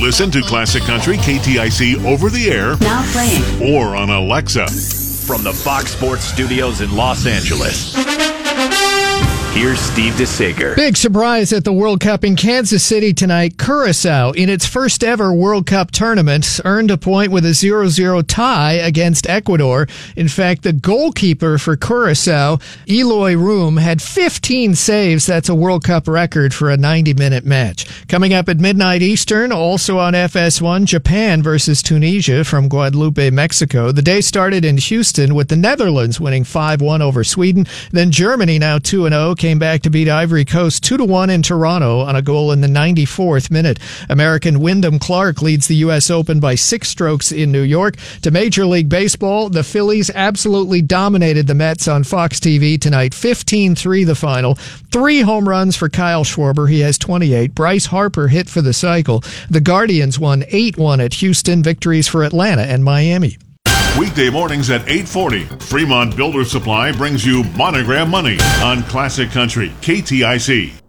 Listen to Classic Country KTIC over the air Now playing. or on Alexa. From the Fox Sports Studios in Los Angeles, here's Steve DeSager. Big surprise at the World Cup in Kansas City tonight. Curaçao, in its first ever World Cup tournament, earned a point with a 0-0 tie against Ecuador. In fact, the goalkeeper for Curaçao, Eloy Room, had 15 saves. That's a World Cup record for a 90-minute match. Coming up at midnight Eastern, also on FS1, Japan versus Tunisia from Guadalupe, Mexico. The day started in Houston with the Netherlands winning 5-1 over Sweden. Then Germany, now 2-0, came back to beat Ivory Coast 2-1 in Toronto on a goal in the 94th minute. American Wyndham Clark leads the U.S. Open by 6 strokes in New York. To Major League Baseball, the Phillies absolutely dominated the Mets on Fox TV tonight. 15-3 the final. 3 home runs for Kyle Schwarber. He has 28. Bryce Harper hit for the cycle. The Guardians won 8-1 at Houston. Victories for Atlanta and Miami. Weekday mornings at 8:40. Fremont Builder Supply brings you Monogram Money on Classic Country KTIC.